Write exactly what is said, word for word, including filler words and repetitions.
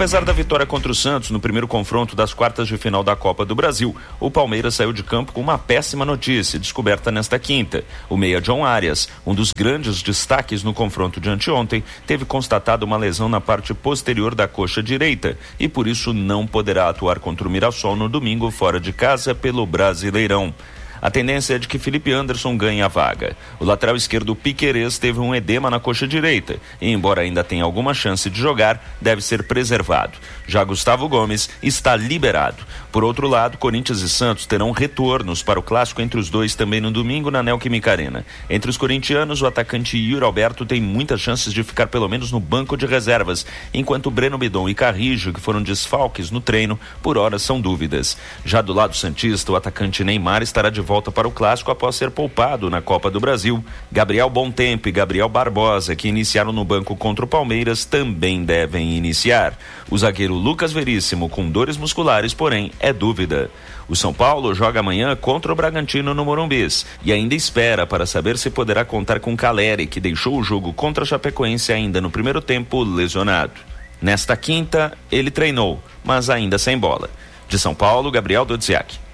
Apesar da vitória contra o Santos no primeiro confronto das quartas de final da Copa do Brasil, o Palmeiras saiu de campo com uma péssima notícia, descoberta nesta quinta. O meia John Arias, um dos grandes destaques no confronto de anteontem, teve constatado uma lesão na parte posterior da coxa direita e por isso não poderá atuar contra o Mirassol no domingo fora de casa pelo Brasileirão. A tendência é de que Felipe Anderson ganhe a vaga. O lateral esquerdo Piquerez teve um edema na coxa direita e, embora ainda tenha alguma chance de jogar, deve ser preservado. Já Gustavo Gomes está liberado. Por outro lado, Corinthians e Santos terão retornos para o clássico entre os dois também no domingo na Neoquímica Arena. Entre os corintianos, o atacante Yuri Alberto tem muitas chances de ficar pelo menos no banco de reservas, enquanto Breno Bidon e Carrijo, que foram desfalques no treino, por hora são dúvidas. Já do lado santista, o atacante Neymar estará de volta para o clássico após ser poupado na Copa do Brasil. Gabriel Bontempo e Gabriel Barbosa, que iniciaram no banco contra o Palmeiras, também devem iniciar. O zagueiro Lucas Veríssimo, com dores musculares, porém, é dúvida. O São Paulo joga amanhã contra o Bragantino no Morumbis e ainda espera para saber se poderá contar com Caleri, que deixou o jogo contra a Chapecoense ainda no primeiro tempo lesionado. Nesta quinta, ele treinou, mas ainda sem bola. De São Paulo, Gabriel Dodziak.